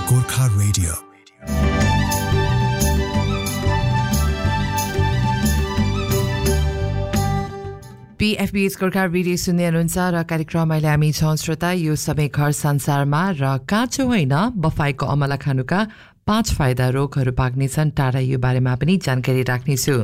Gorkha radio. PFB's Gorkha radio सुन्दै हुनुहुन्छ र कार्यक्रम अहिले हामी छौं श्रोता यो समय घर संसारमा र काँचो होइन बफाइको अमला खानुका 5 फाइदा रोगहरू पाक्नेछन् टाढा यो बारेमा पनि जानकारी राख्नेछु।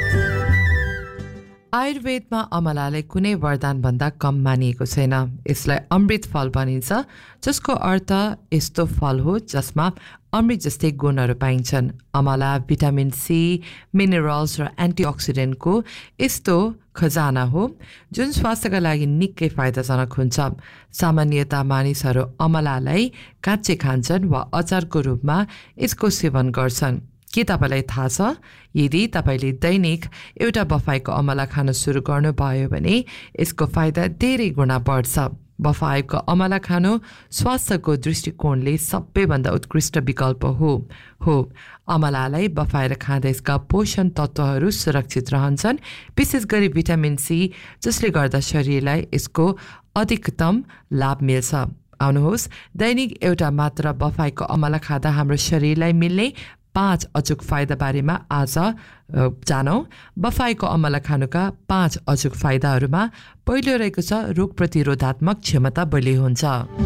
आयुर्वेदमा अमलालाई कुनै वरदान भन्दा कम मानिएको छैन। यसलाई अमृत फल भनिन्छ, जसको अर्थ यस्तो फल हो जसमा अमृत जस्तै गुणहरू पाइन्छन्। अमला भिटामिन सी, मिनरल्स र एन्टिअक्सिडेन्टको यस्तो खजाना हो जुन स्वास्थ्यका लागि निकै फाइदाजनक हुन्छ। सामान्यतः मानिसहरू अमलालाई काच्चै खान्छन् वा अचारको रूपमा यसको सेवन गर्छन्। के तपाईलाई थाहा छ, यदि तपाईले दैनिक एउटा बफाइको अमला खान सुरु गर्नुभयो भने यसको फाइदा धेरै गुणा बढ्छ। बफाइको अमला खानु स्वास्थ्यको दृष्टिकोणले सबैभन्दा उत्कृष्ट विकल्प हो। अमलालाई बफाएर खाँदा यसका पोषण तत्त्वहरू सुरक्षित रहन्छन्, विशेष गरी भिटामिन सी, जसले गर्दा शरीरलाई यसको अधिकतम लाभ मिल्छ। आउनुहोस्, दैनिक एउटा मात्र बफाइको अमला खाँदा हाम्रो शरीरलाई मिल्ने 5 अचूक फाइदा बारेमा आज जानौं। बफाइको अमला खानुका 5 अचूक फाइदाहरूमा पहिलो रहेको छ रोग प्रतिरोधात्मक क्षमता बलियो हुन्छ।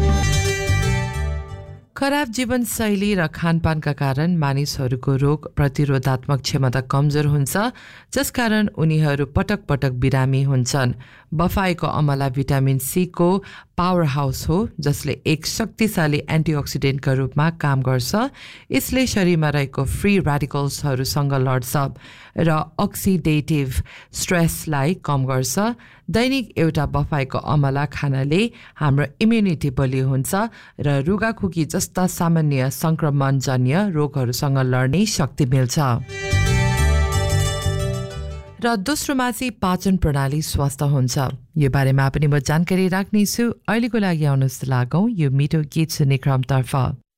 खराब जीवनशैली र खानपानका कारण मानिसहरूको रोग प्रतिरोधात्मक क्षमता कमजोर हुन्छ, जसकारण उनीहरू पटक पटक बिरामी हुन्छन्। बफाइको अमला भिटामिन सी को पावर हाउस हो, जसले एक शक्तिशाली एन्टिअक्सिडेन्टका रूपमा काम गर्छ। यसले शरीरमा रहेको फ्री रेडिकल्सहरूसँग लड्छ र अक्सिडेटिभ स्ट्रेसलाई कम गर्छ। दैनिक एउटा बफाइको अमला खानाले हाम्रो इम्युनिटी बलियो हुन्छ र रुगाखोकी जस्ता सामान्य संक्रमणजन्य रोगहरूसँग लड्ने शक्ति मिल्छ। र दोस्रोमा चाहिँ पाचन प्रणाली स्वस्थ हुन्छ। यो बारेमा पनि म जानकारी राख्नेछु। अहिलेको लागि आउनुहोस् लागौं यो मिठो गीत सुन्ने क्रमतर्फ।